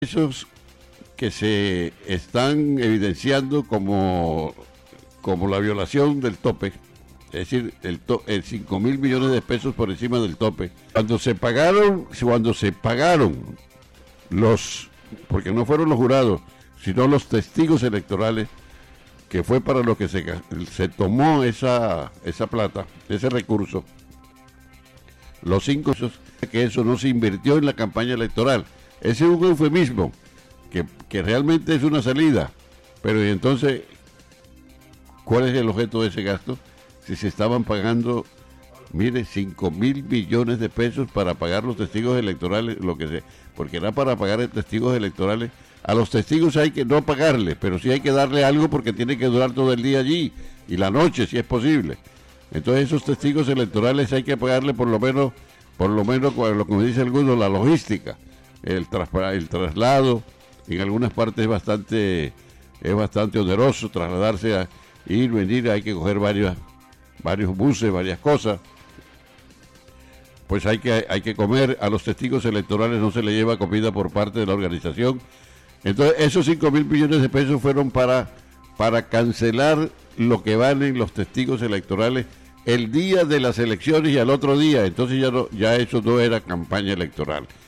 esos que se están evidenciando como la violación del tope, es decir, el 5.000 millones de pesos por encima del tope. Cuando se pagaron porque no fueron los jurados, sino los testigos electorales, que fue para lo que se tomó esa plata, ese recurso, los 5 pesos, que eso no se invirtió en la campaña electoral. Ese es un eufemismo, que realmente es una salida, pero ¿y entonces cuál es el objeto de ese gasto? Si se estaban pagando, mire, 5.000 millones de pesos para pagar los testigos electorales, porque era para pagar testigos electorales. A los testigos hay que no pagarles, pero sí hay que darle algo porque tiene que durar todo el día allí, y la noche si es posible. Entonces esos testigos electorales hay que pagarle por lo menos, lo que me dice algunos, la logística, el traslado. En algunas partes es bastante oneroso trasladarse a ir, venir, hay que coger varios buses, varias cosas. Pues hay que comer. A los testigos electorales no se le lleva comida por parte de la organización. Entonces esos 5.000 millones de pesos fueron para cancelar lo que valen los testigos electorales el día de las elecciones y al otro día. Entonces ya eso no era campaña electoral.